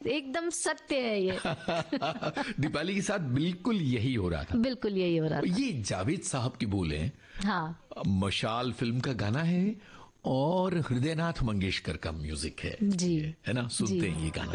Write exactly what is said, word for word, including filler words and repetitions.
एकदम सत्य है ये। दीपाली के साथ बिल्कुल यही हो रहा था। बिल्कुल यही हो रहा था। ये जावेद साहब की बोल है। हाँ, मशाल फिल्म का गाना है और हृदयनाथ मंगेशकर का म्यूजिक है जी, है ना। सुनते हैं ये गाना।